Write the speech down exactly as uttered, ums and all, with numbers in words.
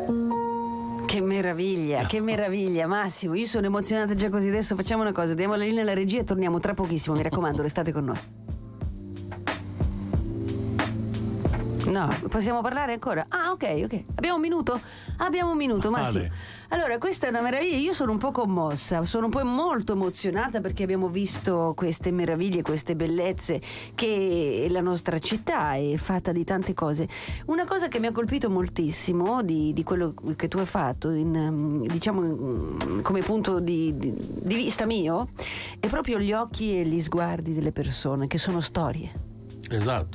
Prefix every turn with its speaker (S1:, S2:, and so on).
S1: Che meraviglia, che meraviglia, Massimo, io sono emozionata già così. Adesso facciamo una cosa, diamo la linea alla regia e torniamo tra pochissimo, mi raccomando, restate con noi. No, possiamo parlare ancora? Ah, ok, ok. Abbiamo un minuto? Abbiamo un minuto, Massimo.
S2: Vale.
S1: Allora, questa è una meraviglia. Io sono un po' commossa, sono un po' molto emozionata perché abbiamo visto queste meraviglie, queste bellezze, che la nostra città è fatta di tante cose. Una cosa che mi ha colpito moltissimo di, di quello che tu hai fatto, in, diciamo come punto di, di, di vista mio, è proprio gli occhi e gli sguardi delle persone, che sono storie.
S2: Esatto.